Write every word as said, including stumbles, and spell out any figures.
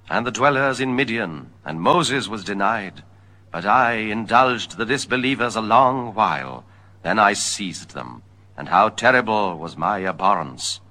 and the dwellers in Midian, and Moses was denied. But I indulged the disbelievers a long while. Then I seized them, and how terrible was my abhorrence.